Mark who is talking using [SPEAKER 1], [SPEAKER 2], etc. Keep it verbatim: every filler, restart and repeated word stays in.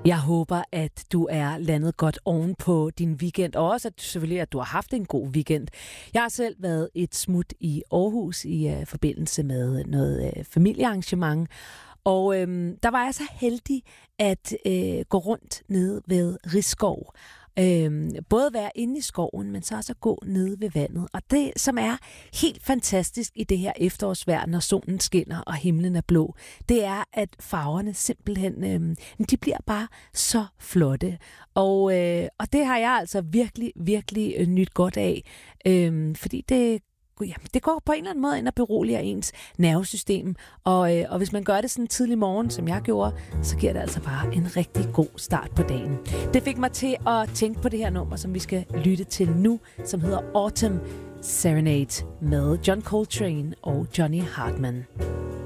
[SPEAKER 1] Jeg håber, at du er landet godt oven på din weekend, og også at selvfølgelig, at du har haft en god weekend. Jeg har selv været et smut i Aarhus i uh, forbindelse med noget uh, familiearrangement, og øhm, der var jeg så heldig at øh, gå rundt nede ved Risskov. Øhm, både være inde i skoven, men så også at gå nede ved vandet. Og det, som er helt fantastisk i det her efterårsvejr, når solen skinner og himlen er blå, det er, at farverne simpelthen, øhm, de bliver bare så flotte. Og, øh, og det har jeg altså virkelig, virkelig øh, nyt godt af, øhm, fordi det Ja, det går på en eller anden måde ind og beroliger ens nervesystem, og, øh, og hvis man gør det sådan tidlig morgen, som jeg gjorde, så giver det altså bare en rigtig god start på dagen. Det fik mig til at tænke på det her nummer, som vi skal lytte til nu, som hedder Autumn Serenade med John Coltrane og Johnny Hartman.